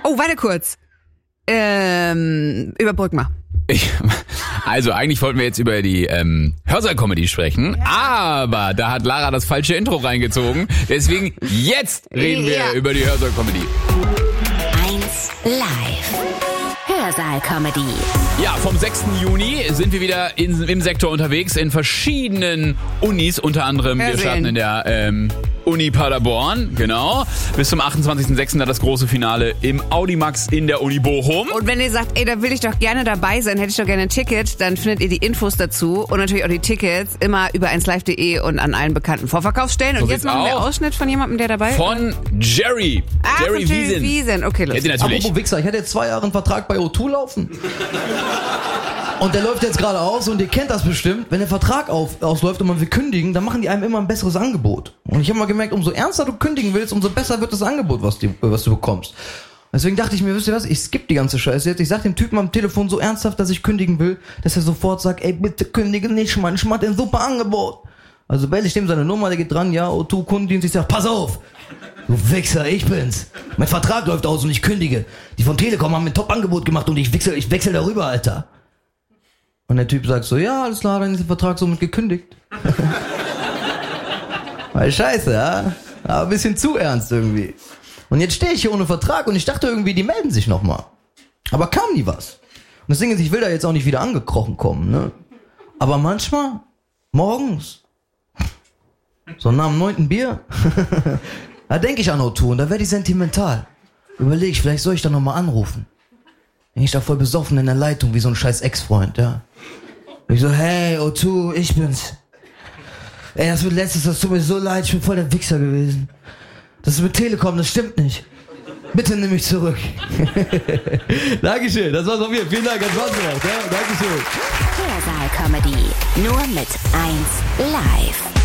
Oh, warte kurz. Überbrück mal. Also eigentlich wollten wir jetzt über die Hörsaal-Comedy sprechen, aber da hat Lara das falsche Intro reingezogen. Deswegen jetzt reden wir über die Hörsaal-Comedy. 1 Live. Hörsaal-Comedy. Ja, vom 6. Juni sind wir wieder im Sektor unterwegs, in verschiedenen Unis, unter anderem wir starten in der Uni Paderborn, genau. Bis zum 28.06. da das große Finale im Audimax in der Uni Bochum. Und wenn ihr sagt, ey, da will ich doch gerne dabei sein, hätte ich doch gerne ein Ticket, dann findet ihr die Infos dazu und natürlich auch die Tickets immer über 1live.de und an allen bekannten Vorverkaufsstellen. Und jetzt machen wir Ausschnitt von jemandem, der dabei ist. Von Jerry. Jerry Wiesen. Okay, los. Kennt ihr natürlich. Apropos Wichser, ich hatte jetzt 2 Jahre einen Vertrag bei O2 laufen. Und der läuft jetzt gerade aus und ihr kennt das bestimmt. Wenn der Vertrag ausläuft und man will kündigen, dann machen die einem immer ein besseres Angebot. Und ich habe mal gemerkt, umso ernster du kündigen willst, umso besser wird das Angebot, was du bekommst. Deswegen dachte ich mir, wisst ihr was, ich skippe die ganze Scheiße jetzt. Ich sag dem Typen am Telefon so ernsthaft, dass ich kündigen will, dass er sofort sagt, ey, bitte kündige nicht, Mann, ich mach dir ein super Angebot. Also wähle ich dem seine Nummer, der geht dran, ja, O2 Kundendienst, ich sag, pass auf, du Wichser, ich bin's. Mein Vertrag läuft aus und ich kündige. Die von Telekom haben mir ein Top-Angebot gemacht und ich wechsel darüber, Alter. Und der Typ sagt so, ja, alles klar, dann ist der Vertrag somit gekündigt. Weil scheiße, ja? Aber ein bisschen zu ernst irgendwie. Und jetzt stehe ich hier ohne Vertrag und ich dachte irgendwie, die melden sich nochmal. Aber kam nie was. Und das Ding ist, ich will da jetzt auch nicht wieder angekrochen kommen, ne? Aber manchmal, morgens, so nach dem 9. Bier, da denke ich an O2 und da werde ich sentimental. Überlege ich, vielleicht soll ich da nochmal anrufen. Bin ich da voll besoffen in der Leitung, wie so ein scheiß Ex-Freund, ja. Ich so, hey, O2, ich bin's. Ey, das tut mir so leid, ich bin voll der Wichser gewesen. Das ist mit Telekom, das stimmt nicht. Bitte nimm mich zurück. Dankeschön, das war's von mir. Vielen Dank, hat Spaß gemacht, ja. Dankeschön. Hörsaal-Comedy. Nur mit 1 Live.